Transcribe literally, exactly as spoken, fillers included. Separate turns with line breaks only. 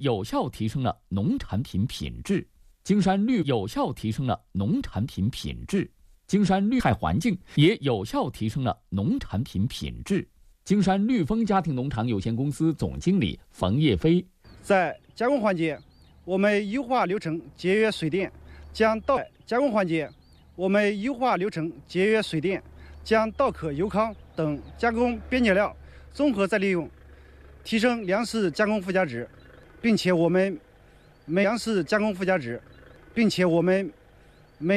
有效提升了农产品品质。京山绿有效提升了农产品品质。京山绿害环境也有效提升了农产品品质。京山绿丰家庭农场有限公司总经理冯叶飞，
在加工环节，我们优化流程，节约水电，将稻加工环节，我们优化流程，节约水电，将稻壳、油糠等加工边角料综合再利用，提升粮食加工附加值，并且我们粮食加工附加值，并且我们